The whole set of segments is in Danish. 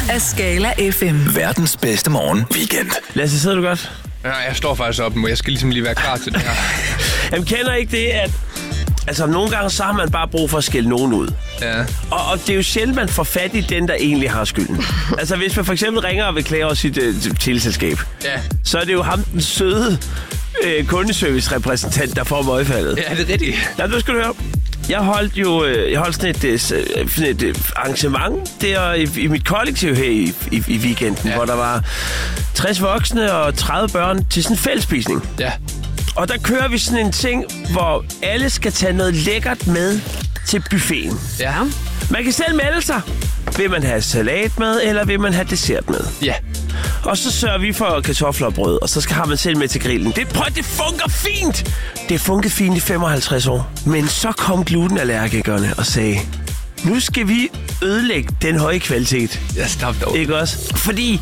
af Skala FM. Verdens bedste morgen weekend. Lasse, sidder du godt? Ja, jeg står faktisk op nu. Jeg skal ligesom lige være klar til det her. Jamen, kender ikke det, at... Altså, nogle gange så har man bare brug for at skælde nogen ud. Ja. Og det er jo sjældent, man får fat i den, der egentlig har skylden. Altså, hvis man for eksempel ringer og vil klage over sit teleselskab, så er det jo ham, den søde kundeservice-repræsentant, der får møgfaldet. Ja, det er rigtigt. Ja, nu skal du høre. Jeg holdt sådan et arrangement der i mit kollektiv her i weekenden, hvor der var 60 voksne og 30 børn til sådan en fællesspisning. Ja. Og der kører vi sådan en ting, hvor alle skal tage noget lækkert med til buffeten. Ja. Man kan selv melde sig. Vil man have salat med, eller vil man have dessert med? Ja. Og så sørger vi for kartofler og brød, og så har man selv med til grillen. Det fungerer fint! Det fungerede fint i 55 år. Men så kom glutenallergikerne og sagde, nu skal vi ødelægge den høje kvalitet. Ja, stop dog. Ikke også? Fordi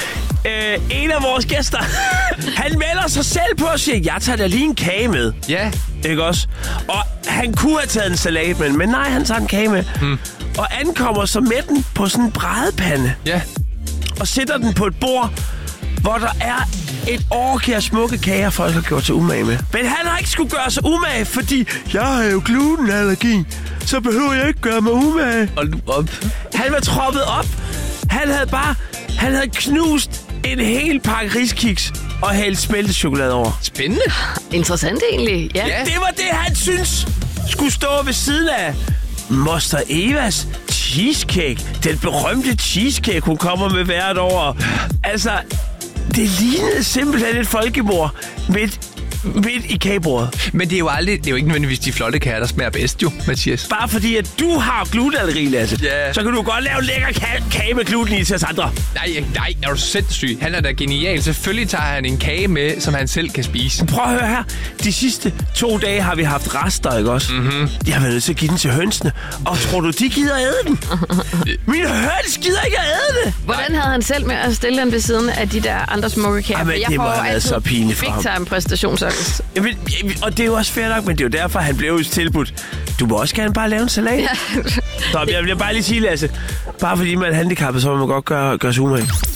en af vores gæster, han melder sig selv på og siger, jeg tager da lige en kage med. Ja. Ikke også? Og han kunne have taget en salat med, men nej, han tager en kage med. Og ankommer så med den på sådan en brædepande. Ja. Og sætter den på et bord, hvor der er et orgie af smukke kager, folk har gjort sig umage med. Men han har ikke skulle gøre sig umage, fordi jeg har jo glutenallergi. Så behøver jeg ikke gøre mig umage. Hold nu op. Han var troppet op. Han havde knust en hel pakke riskiks og hældt smeltet chokolade over. Spændende. Interessant egentlig, ja. Det var det, han synes skulle stå ved siden af Moster Evas cheesecake. Den berømte cheesecake, hun kommer med hvert år. Altså, det lignede simpelthen et folkebord midt i kagebordet. Men det er jo ikke nødvendigvis de flotte kager, der smager bedst jo, Mathias. Bare fordi, at du har glutenallergi, Lasse, så kan du godt lave en lækker kage med gluten i til os andre. Nej, er du sindssyg? Han er da genial. Selvfølgelig tager han en kage med, som han selv kan spise. Prøv at høre her. De sidste 2 dage har vi haft rester, ikke også? Jeg har været nødt til at give den til hønsene. Og tror du, de gider æde den? Mine høns gider ikke at æde det. Hvordan havde han selv med at stille den ved siden af de der andre smukke kager? Jamen, det må have været så pinligt for ham. Big time præstationsangst. Og det er jo også fair nok, men det er jo derfor, han blev tilbudt. Du må også gerne bare lave en salat. Ja. Så jeg vil bare lige sige, Lasse, bare fordi man er handicappet, så må man godt gøre sig umage.